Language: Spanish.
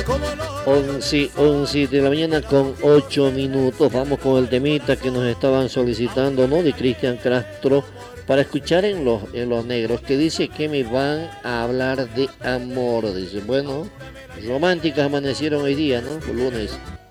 11 de la mañana con 8 minutos. Vamos con el temita que nos estaban solicitando, ¿no? De Cristian Castro para escuchar en los negros, que dice que me van a hablar de amor. Dice, bueno, románticas amanecieron hoy día, ¿no? Lunes.